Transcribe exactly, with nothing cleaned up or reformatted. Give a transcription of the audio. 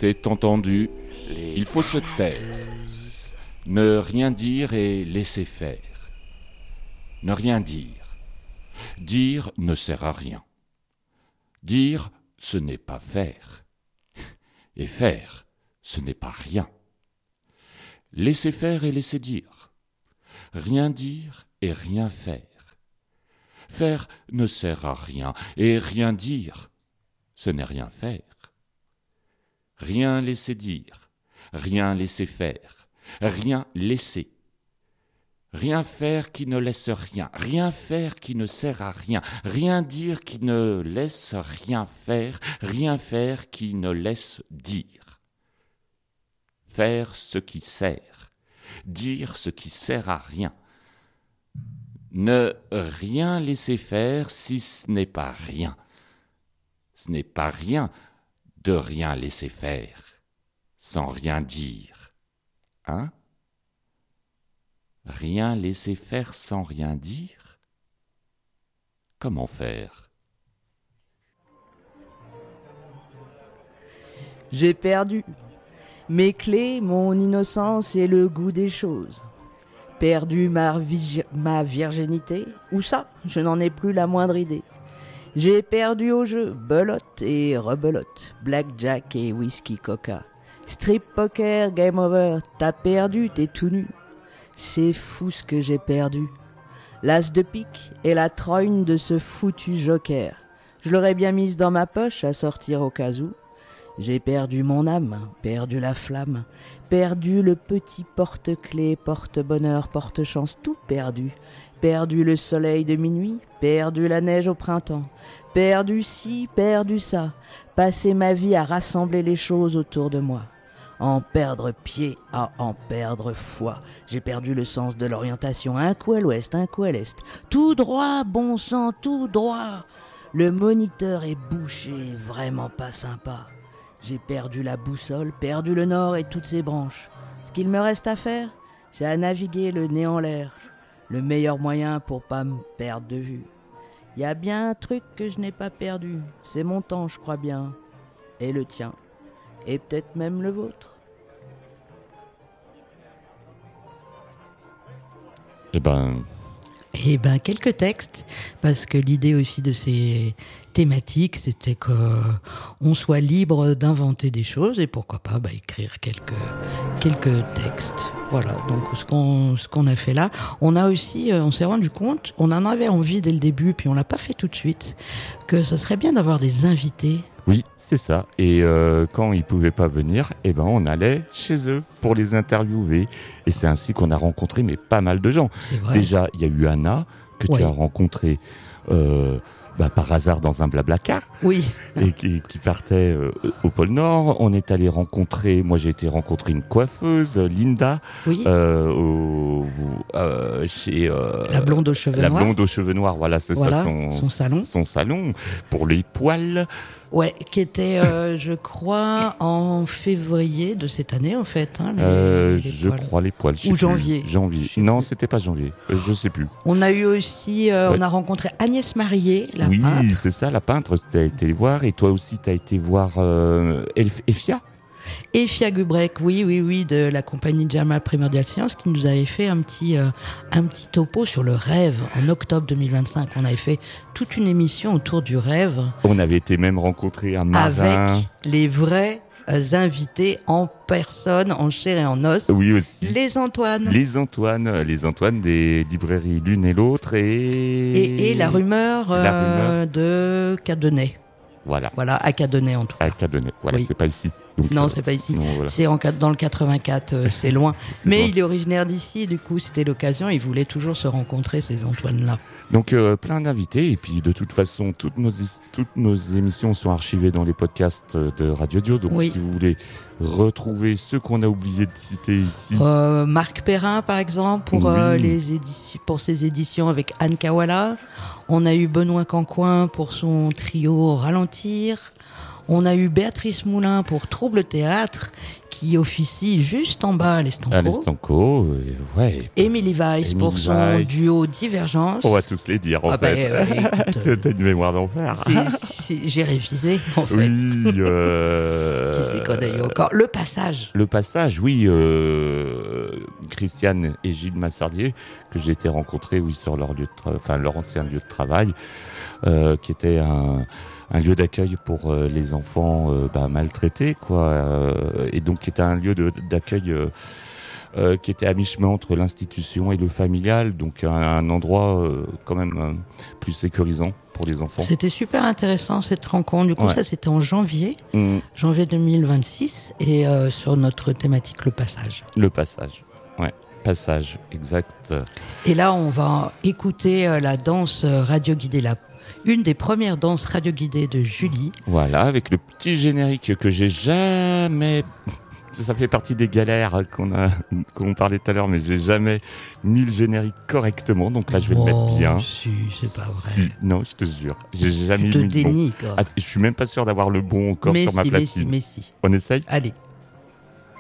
C'est entendu, il faut se taire, ne rien dire et laisser faire. Ne rien dire. Dire ne sert à rien. Dire, ce n'est pas faire. Et faire, ce n'est pas rien. Laisser faire et laisser dire. Rien dire et rien faire. Faire ne sert à rien, et rien dire, ce n'est rien faire. Rien laisser dire, rien laisser faire, rien laisser. Rien faire qui ne laisse rien, rien faire qui ne sert à rien, rien dire qui ne laisse rien faire, rien faire qui ne laisse dire. Faire ce qui sert, dire ce qui sert à rien. Ne rien laisser faire si ce n'est pas rien. Ce n'est pas rien de rien laisser faire, sans rien dire. Hein? Rien laisser faire sans rien dire? Comment faire? J'ai perdu mes clés, mon innocence et le goût des choses. Perdu ma, vig- ma virginité? Où ça? Je n'en ai plus la moindre idée. J'ai perdu au jeu, belote et rebelote, blackjack et whisky coca. Strip poker, game over, t'as perdu, t'es tout nu. C'est fou ce que j'ai perdu. L'as de pique et la trogne de ce foutu joker. Je l'aurais bien mise dans ma poche à sortir au cas où. J'ai perdu mon âme, perdu la flamme, perdu le petit porte-clés, porte-bonheur, porte-chance, tout perdu. Perdu le soleil de minuit, perdu la neige au printemps, perdu ci, perdu ça, passé ma vie à rassembler les choses autour de moi. En perdre pied à en perdre foi. J'ai perdu le sens de l'orientation, un coup à l'ouest, un coup à l'est. Tout droit, bon sang, tout droit. Le moniteur est bouché, vraiment pas sympa. J'ai perdu la boussole, perdu le nord et toutes ses branches. Ce qu'il me reste à faire, c'est à naviguer le nez en l'air. Le meilleur moyen pour pas me perdre de vue. Il y a bien un truc que je n'ai pas perdu. C'est mon temps, je crois bien. Et le tien. Et peut-être même le vôtre. Eh ben... Eh ben, quelques textes, parce que l'idée aussi de ces thématiques, c'était qu'on soit libre d'inventer des choses et pourquoi pas bah, écrire quelques, quelques textes. Voilà, donc ce qu'on, ce qu'on a fait là. On a aussi, on s'est rendu compte, on en avait envie dès le début, puis on l'a pas fait tout de suite, que ça serait bien d'avoir des invités. Oui, c'est ça. Et euh, quand ils pouvaient pas venir, eh ben on allait chez eux pour les interviewer. Et c'est ainsi qu'on a rencontré mais pas mal de gens. C'est vrai. Déjà, il y a eu Anna que Ouais. tu as rencontrée euh, bah, par hasard dans un blablacar. Oui. Et qui, qui partait euh, au pôle Nord. On est allé rencontrer, moi j'ai été rencontrer une coiffeuse, Linda, Oui. euh, au, euh, chez euh, La blonde aux cheveux la noirs. blonde aux cheveux noirs. Voilà, c'est Voilà, ça son, son salon. son salon pour les poils. Ouais, qui était, euh, je crois, en février de cette année, en fait. Hein, les, Euh, les je poils. crois les poils. je sais Ou plus. janvier. Janvier. Je sais Non, plus. c'était pas janvier. Euh, je sais plus. On a eu aussi, euh, Ouais. on a rencontré Agnès Marié, la oui, peintre. c'est ça, la peintre. Tu as été les voir et toi aussi, tu as été voir euh, Elf- Efia. Et Fia Gubrek, oui, oui, oui, de la compagnie Jamal Primordial Science, qui nous avait fait un petit, euh, un petit topo sur le rêve en octobre deux mille vingt-cinq. On avait fait toute une émission autour du rêve On avait été même rencontrer un marin. avec les vrais euh, invités en personne, en chair et en os. Oui, aussi. Les Antoine. Les Antoine, les Antoine des librairies l'une et l'autre et... Et, et la rumeur, euh, La rumeur. de Cadenet. Voilà, Voilà, à Cadenet en tout cas. à Cadenet. Voilà, Oui. c'est pas ici. Donc, Non, euh, c'est pas ici. non, voilà. C'est en, dans le quatre-vingt-quatre, euh, c'est loin. C'est Mais loin. il est originaire d'ici, du coup, c'était l'occasion. Il voulait toujours se rencontrer, ces Antoine-là. Donc euh, plein d'invités et puis de toute façon toutes nos toutes nos émissions sont archivées dans les podcasts de Radio Dio. Donc Oui. si vous voulez retrouver ceux qu'on a oublié de citer ici, Euh, Marc Perrin, par exemple, pour, euh, Oui. les éditions, pour ses éditions avec Anne Kawala. On a eu Benoît Cancoin pour son trio Ralentir. On a eu Béatrice Moulin pour Trouble Théâtre, qui officie juste en bas à l'Estanco. À l'Estanco, euh, ouais. Émilie Weiss pour son Weiss. duo Divergence. On va tous les dire, en ah fait. Ben, euh, écoute, euh, T'as une mémoire d'enfer. c'est, c'est, j'ai révisé, en fait. Oui. Euh... Qui c'est qu'on a eu encore Le Passage. Le Passage, oui. Euh... Christiane et Gilles Massardier, que j'ai été rencontré, oui, sur leur lieu de tra... enfin, leur ancien lieu de travail, euh, qui était un... un lieu d'accueil pour euh, les enfants euh, bah, maltraités, quoi, euh, et donc qui était un lieu de, d'accueil euh, euh, qui était à mi-chemin entre l'institution et le familial, donc un, un endroit euh, quand même euh, plus sécurisant pour les enfants. C'était super intéressant cette rencontre. Du coup, ouais. ça c'était en janvier, mmh. janvier deux mille vingt-six, et euh, sur notre thématique Le Passage. Le Passage, ouais. Passage, exact. Et là, on va écouter euh, la danse radio guidée, la une des premières danses radio-guidées de Julie. Voilà, avec le petit générique que j'ai jamais... Ça fait partie des galères qu'on a, qu'on parlait tout à l'heure, mais j'ai jamais mis le générique correctement. Donc là, je vais oh, le mettre bien. Si, c'est pas vrai. Si, non, je te jure. J'ai jamais tu te mis dénies, le bon. Ah, je suis même pas sûr d'avoir le bon encore mais sur si, ma platine. Mais si, mais si. On essaye ? Allez.